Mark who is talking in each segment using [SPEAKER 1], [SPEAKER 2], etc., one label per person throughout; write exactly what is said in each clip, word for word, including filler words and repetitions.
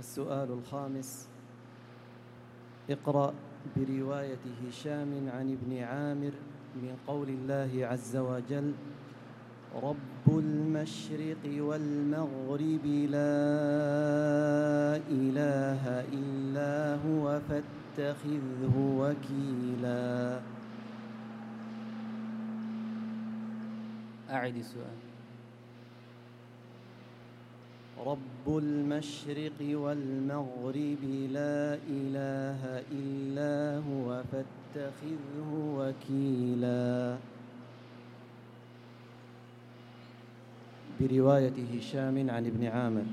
[SPEAKER 1] السؤال الخامس: اقرأ برواية هشام عن ابن عامر من قول الله عز وجل: رب المشرق والمغرب لا إله إلا هو فاتخذه وكيلا.
[SPEAKER 2] أعد السؤال.
[SPEAKER 1] رب المشرق والمغرب لا إله إلا هو فاتخذه وكيلا. برواية هشام عن ابن عامر: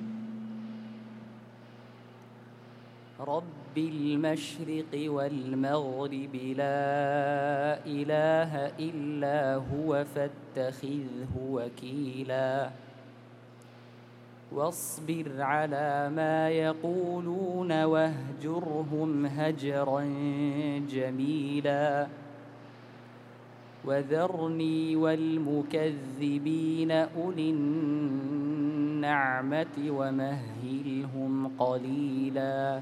[SPEAKER 2] رب المشرق والمغرب لا إله إلا هو فاتخذه وكيلا. واصبر على ما يقولون واهجرهم هجرا جميلا. وذرني والمكذبين أولي النعمة ومهلهم قليلا.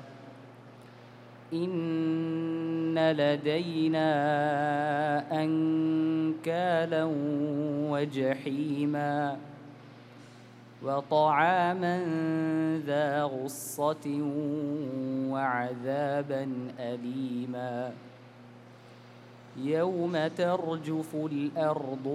[SPEAKER 2] إن لدينا أنكالا وجحيما وطعاما ذا غصة وعذابا أليما. يوم ترجف الأرض